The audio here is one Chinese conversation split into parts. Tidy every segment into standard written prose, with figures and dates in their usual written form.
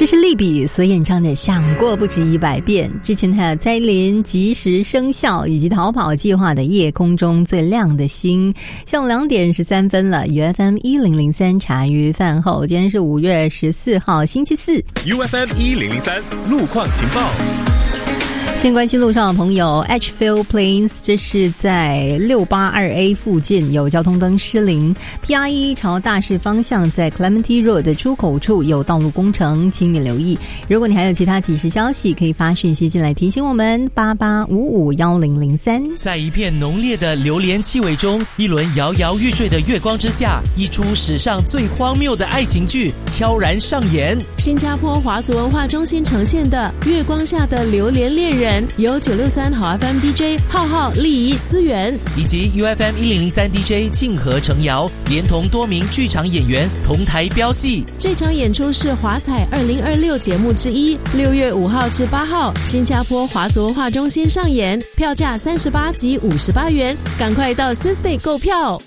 这是利比所演唱的《想过不止100遍》，之前还有蔡依林及时生效以及逃跑计划的《夜空中最亮的星》。像2点13分了 ，UFM 1003茶余饭后，今天是5月14号星期四 ，UFM 1003路况情报。 先关心路上的朋友 Edgefield Plains， 这是在682A 附近有交通灯失灵， PR1 朝大市方向在 Clementi Road 的出口处有道路工程，请你留意。如果你还有其他即时消息，可以发讯息进来提醒我们88551003。 在一片浓烈的榴莲气味中，一轮摇摇欲坠的月光之下，一出史上最荒谬的爱情剧悄然上演。 新加坡华族文化中心呈现的月光下的榴莲恋人，由963好 FM DJ 浩、丽仪、思源以及 UFM 1003 DJ 静和程瑶连同多名剧场演员同台飙戏。 这场演出是华彩2026节目之一，6月5号至8号新加坡华族文化中心上演，票价38及58元，赶快到 Sistay 购票。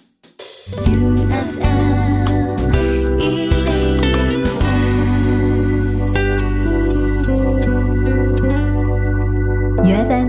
UFM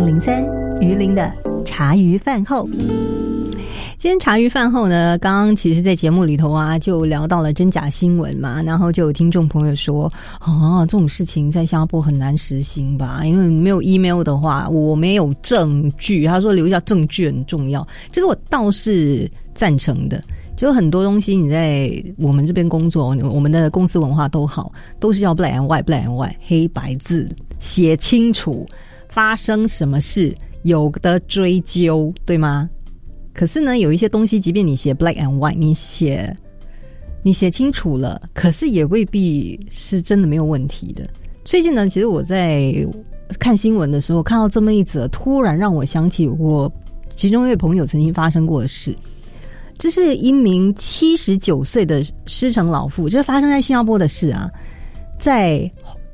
1003鱼鳞的茶余饭后。今天茶余饭后呢，刚刚其实在节目里头啊就聊到了真假新闻嘛，然后就有听众朋友说这种事情在新加坡很难实行吧，因为没有 email 的话我没有证据，他说留下证据很重要，这个我倒是赞成的。就很多东西你在我们这边工作，我们的公司文化都好，都是要 black and white 黑白字写清楚，发生什么事有的追究，对吗？可是呢，有一些东西即便你写 black and white， 你写清楚了，可是也未必是真的没有问题的。最近呢，其实我在看新闻的时候看到这么一则，突然让我想起我其中一位朋友曾经发生过的事。这是一名79岁的狮城老妇，这是发生在新加坡的事啊，在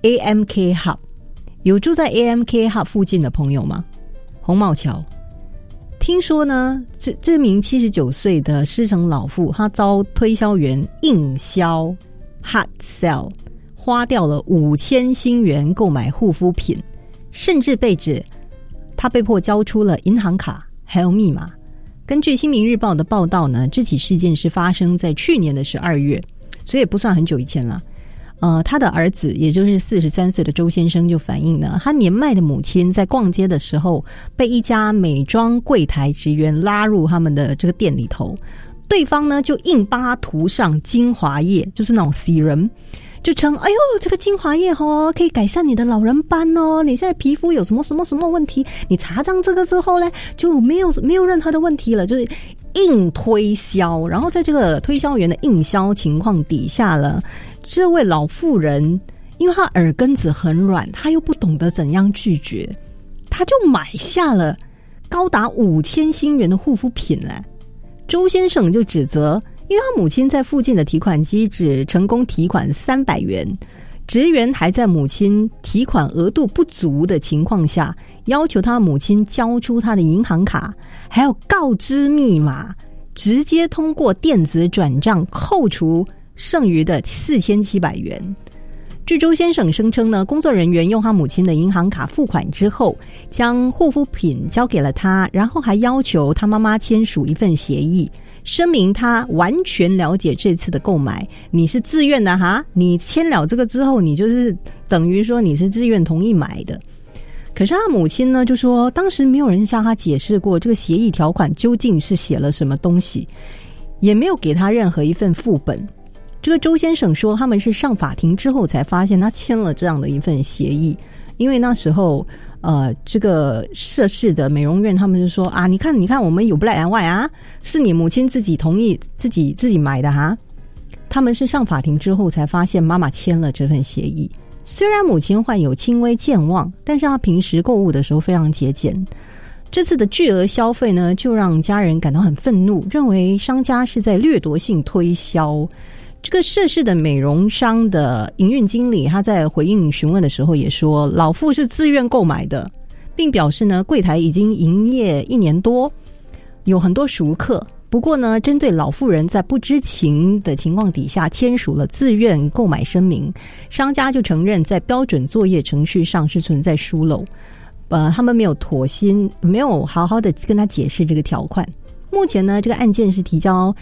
AMK Hub。有住在 AMK Hub 附近的朋友吗？红帽桥。听说呢，这名79岁的狮城老妇，她遭推销员硬销 hard sell， 花掉了5000新元购买护肤品，甚至被指她被迫交出了银行卡还有密码。根据新民日报的报道呢，这起事件是发生在去年的12月，所以也不算很久以前了。他的儿子也就是43岁的周先生就反映呢，他年迈的母亲在逛街的时候被一家美妆柜台职员拉入他们的这个店里头，对方呢就硬帮他涂上精华液，就是那种 serum， 就称哎呦这个精华液可以改善你的老人斑哦，你现在皮肤有什么什么什么问题，你擦上这个之后呢就没有任何的问题了，就是硬推销。然后在这个推销员的硬销情况底下了，这位老妇人因为她耳根子很软，她又不懂得怎样拒绝，她就买下了高达5000新元的护肤品了。周先生就指责，因为他母亲在附近的提款机只成功提款300元，职员还在母亲提款额度不足的情况下，要求他母亲交出他的银行卡，还要告知密码，直接通过电子转账扣除剩余的4700元。据周先生声称呢，工作人员用他母亲的银行卡付款之后，将护肤品交给了他，然后还要求他妈妈签署一份协议，声明他完全了解这次的购买，你是自愿的哈，你签了这个之后，你就是等于说你是自愿同意买的。可是他母亲呢就说，当时没有人向他解释过这个协议条款究竟是写了什么东西，也没有给他任何一份副本。这个周先生说，他们是上法庭之后才发现他签了这样的一份协议，因为那时候这个涉事的美容院他们就说啊，你看我们有 black and white 啊，是你母亲自己同意自己买的哈。他们是上法庭之后才发现妈妈签了这份协议。虽然母亲患有轻微健忘，但是她平时购物的时候非常节俭。这次的巨额消费呢，就让家人感到很愤怒，认为商家是在掠夺性推销。这个涉事的美容商的营运经理，他在回应询问的时候也说，老妇是自愿购买的，并表示呢，柜台已经营业1年多，有很多熟客， 不过呢，针对老妇人在不知情的情况底下签署了自愿购买声明，商家就承认在标准作业程序上是存在疏漏，他们没有妥心，没有好好的跟他解释这个条款。目前呢，这个案件是提交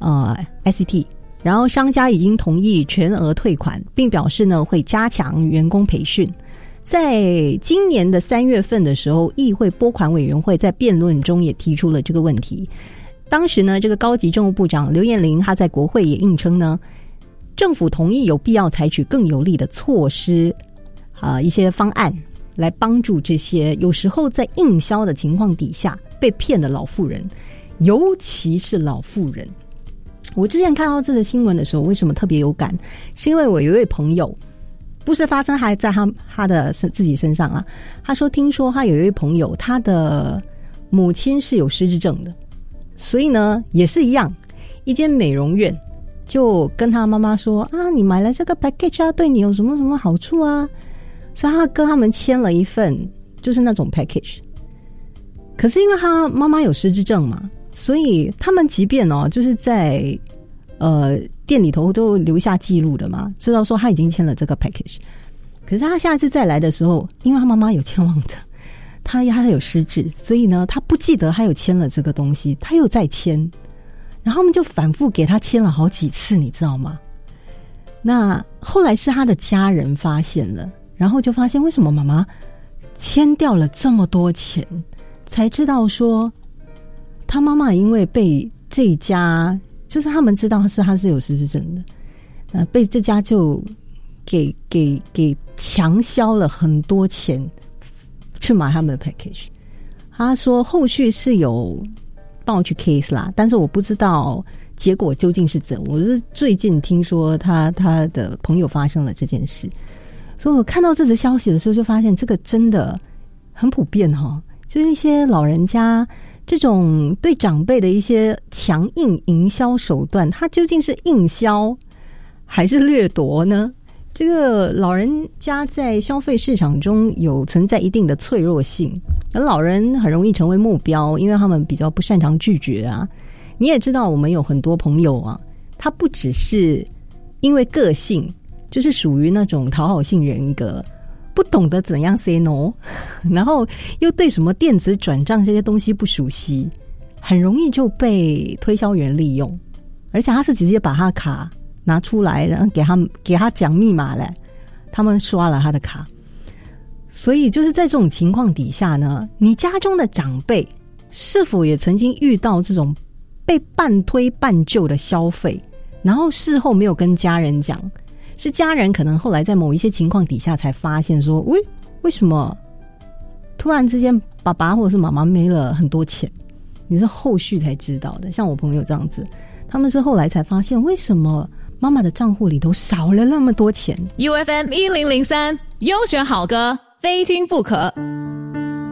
ICT， 然后商家已经同意全额退款，并表示呢会加强员工培训。在今年的3月份的时候，议会拨款委员会在辩论中也提出了这个问题。当时呢，这个高级政务部长刘彦霖他在国会也应称呢，政府同意有必要采取更有力的措施一些方案来帮助这些有时候在应销的情况底下被骗的老妇人，尤其是老妇人。我之前看到这个新闻的时候，为什么特别有感？是因为我有一位朋友，不是发生还在他的自己身上啊。他说，听说他有一位朋友，他的母亲是有失智症的，所以呢，也是一样，一间美容院就跟他妈妈说啊，你买了这个 package 啊，对你有什么什么好处啊？所以他跟他们签了一份，就是那种 package。可是因为他妈妈有失智症嘛，所以他们即便就是在店里头都留下记录的嘛，知道说他已经签了这个 package。可是他下次再来的时候，因为他妈妈有健忘症，他有失智，所以呢，他不记得他有签了这个东西，他又再签，然后他们就反复给他签了好几次，你知道吗？那后来是他的家人发现了，然后就发现为什么妈妈签掉了这么多钱，才知道说他妈妈因为被这一家，就是他们知道他是有失智症的，被这家就给强销了很多钱去买他们的 package。 他说后续是有报去 case 啦，但是我不知道结果究竟是怎，我是最近听说他的朋友发生了这件事，所以我看到这则消息的时候就发现这个真的很普遍就是一些老人家这种对长辈的一些强硬营销手段，它究竟是硬销还是掠夺呢？这个老人家在消费市场中有存在一定的脆弱性，而老人很容易成为目标，因为他们比较不擅长拒绝啊。你也知道我们有很多朋友啊，他不只是因为个性，就是属于那种讨好性人格，不懂得怎样 say no， 然后又对什么电子转账这些东西不熟悉，很容易就被推销员利用，而且他是直接把他的卡拿出来，然后给他讲密码了，他们刷了他的卡。所以就是在这种情况底下呢，你家中的长辈是否也曾经遇到这种被半推半就的消费，然后事后没有跟家人讲，是家人可能后来在某一些情况底下才发现说，为什么突然之间爸爸或者是妈妈没了很多钱，你是后续才知道的。像我朋友这样子，他们是后来才发现为什么妈妈的账户里头少了那么多钱。 UFM 1003优选好歌，非听不可。